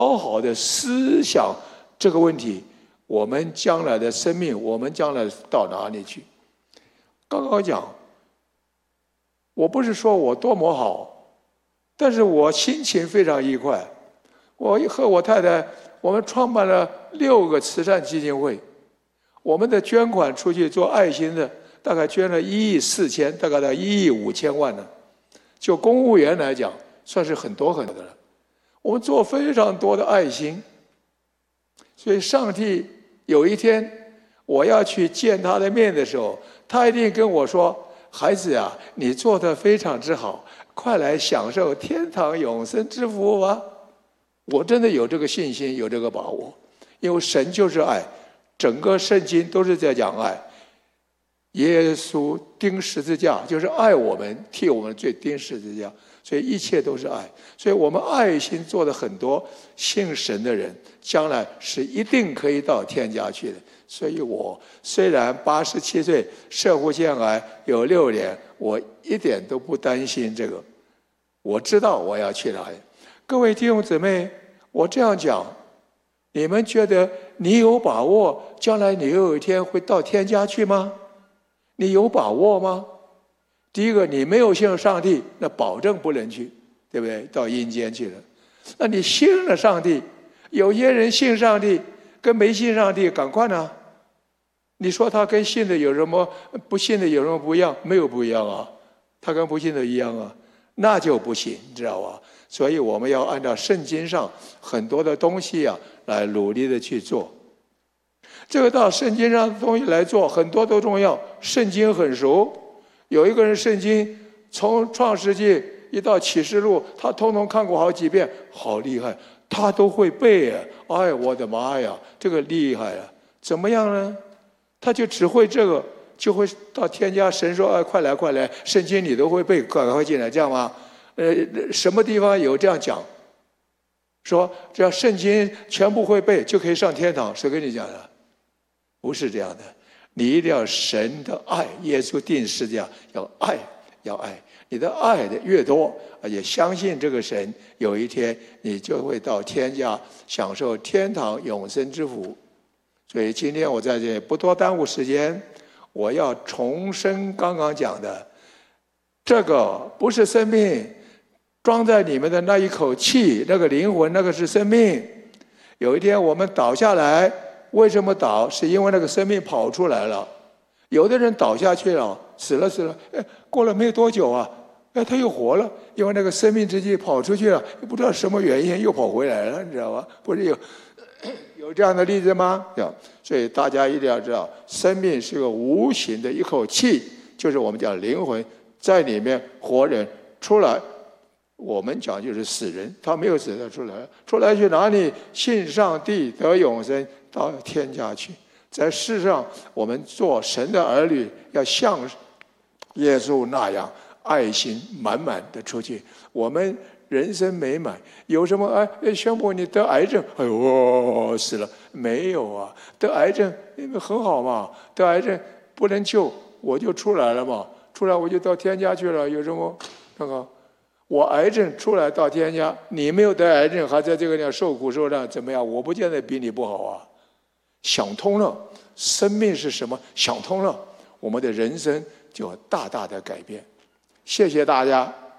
好好的思想这个问题，我们将来的生命，我们将来到哪里去？刚刚讲，我不是说我多么好，但是我心情非常愉快。我和我太太，我们创办了6个慈善基金会，我们的捐款出去做爱心的，大概捐了1亿4千，大概到1亿5千万呢。就公务员来讲，算是很多很多的了。我们做非常多的爱心，所以上帝有一天我要去见他的面的时候，他一定跟我说：“孩子呀，你做得非常之好，快来享受天堂永生之福吧。”我真的有这个信心，有这个把握，因为神就是爱，整个圣经都是在讲爱。耶稣钉十字架就是爱我们，替我们的罪钉十字架，所以一切都是爱。所以我们爱心做的很多，信神的人将来是一定可以到天家去的。所以我虽然87岁，射护腺癌有6年，我一点都不担心这个。我知道我要去哪里。各位弟兄姊妹，我这样讲，你们觉得你有把握将来你有一天会到天家去吗？你有把握吗？第一个，你没有信上帝，那保证不能去，对不对？到阴间去了。那你信了上帝，有些人信上帝跟没信上帝赶快呢？你说他跟信的有什么不信的有什么不一样？没有不一样啊，他跟不信的一样啊，那就不行，你知道吧？所以我们要按照圣经上很多的东西啊，来努力的去做。这个到圣经上的东西来做，很多都重要。圣经很熟，有一个人圣经从创世纪一到启示录，他通通看过好几遍，好厉害，他都会背啊！哎，我的妈呀，这个厉害啊！怎么样呢？他就只会这个，就会到天家。神说：“哎，快来快来，圣经你都会背，赶快进来，这样吗？”什么地方有这样讲？说只要圣经全部会背，就可以上天堂？谁跟你讲的？不是这样的，你一定要神的爱，耶稣定十字架，要爱，要爱。你的爱的越多，而且相信这个神，有一天你就会到天家，享受天堂永生之福。所以今天我在这里不多耽误时间，我要重申刚刚讲的，这个不是生命，装在你们的那一口气，那个灵魂，那个是生命。有一天我们倒下来。为什么倒？是因为那个生命跑出来了。有的人倒下去了，死了，过了没有多久啊，他又活了，因为那个生命之气跑出去了，不知道什么原因又跑回来了，你知道吧？不是有这样的例子吗？所以大家一定要知道，生命是个无形的一口气，就是我们讲灵魂在里面活人出来。我们讲就是死人，他没有死的出来去哪里？信上帝得永生，到天家去。在世上，我们做神的儿女，要像耶稣那样爱心满满的出去。我们人生美满，有什么宣布你得癌症？哎呦，死了没有啊？得癌症很好嘛，得癌症不能救，我就出来了嘛，出来我就到天家去了，有什么看看？我癌症出来到天家，你没有得癌症，还在这个地方受苦受难，怎么样？我不见得比你不好啊。想通了，生命是什么？想通了，我们的人生就大大的改变。谢谢大家。